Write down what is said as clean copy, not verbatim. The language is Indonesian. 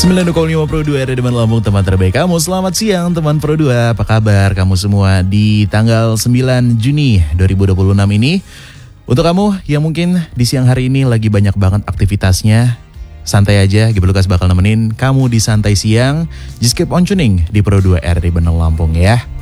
92,5 Pro 2 RRI Deman Lampung, teman terbaik kamu. Selamat siang teman Pro 2, apa kabar kamu semua di tanggal 9 Juni 2026 ini. Untuk kamu yang mungkin di siang hari ini lagi banyak banget aktivitasnya, santai aja, Giblukas bakal nemenin kamu di santai siang. Just keep on tuning di Pro 2 RRI Deman Lampung ya.